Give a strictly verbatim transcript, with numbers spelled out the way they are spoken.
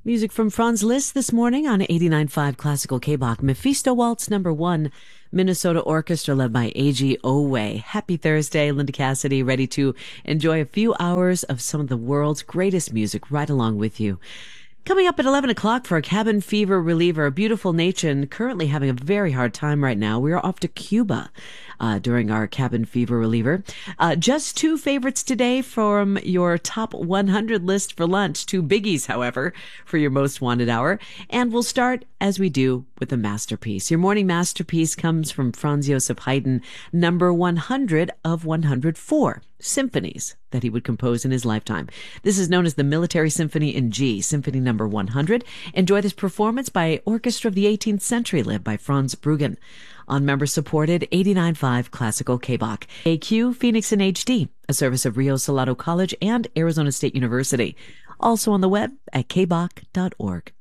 Music from Franz Liszt this morning on eighty-nine point five Classical K-Bach. Mephisto Waltz number one, Minnesota Orchestra led by A G Owe. Happy Thursday, Linda Cassidy, ready to enjoy a few hours of some of the world's greatest music right along with you. Coming up at eleven o'clock for a cabin fever reliever, a beautiful nation currently having a very hard time right now. We are off to Cuba uh, during our cabin fever reliever. Uh, just two favorites today from your top one hundred list for lunch. Two biggies, however, for your most wanted hour. And we'll start, as we do, with a masterpiece. Your morning masterpiece comes from Franz Joseph Haydn, number one hundred of one hundred four symphonies that he would compose in his lifetime. This is known as the Military Symphony in G, Symphony number one hundred. Enjoy this performance by Orchestra of the eighteenth Century, led by Franz Bruggen, on member-supported eighty-nine point five Classical K-Bach. A Q Phoenix in H D, a service of Rio Salado College and Arizona State University. Also on the web at k bach dot org.